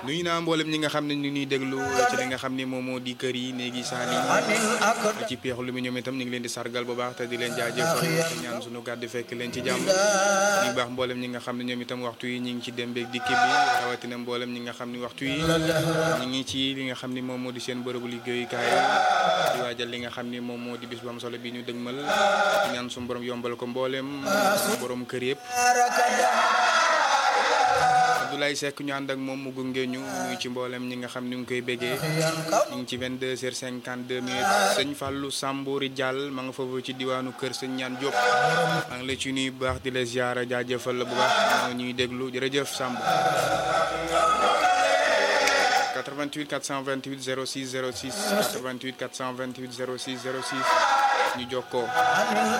nuyu naa mboolem ñi nga xam ne ñu ñuy déglu ci li nga xam ne moom moo di kër yi néegi saali ci peexu lu mu ñoom itam ñu ngi leen di sargal bu baax te di leen jaajëfal te ñaan suñu gàddu fekk leen ci jàmm ñu baax mboolem ñi nga xam ne ñoom itam waxtu yi ñi ngi ci dem beeg dikki bi rawatina mboolem ñi nga xam ne waxtu yi ñi ngi ci li nga xam ne moom moo di seen bërëbu liggéeyukaay di waajal li nga xam ne moom moo di bis bu am solo bi ñu dëgmal ñaan suñu borom yombal ko mboolem borom kër yëpp Abdoulaye Seck ñu ànd ak moom mu gunge ñu ci mboolem ñi nga xam ni ngi koy béggee ñu ngi ci 22h52 sëñ Fallou Sambouri Diall ma nga foofu ci diwaanu kër sëñ ñaan Diop maa ngi la ci nuyu bu baax di la ziara jaajëfal la bu baax ñuy déglu jërëjëf Samb 88 428 06 06 88 428 06 06 ñu jokkoo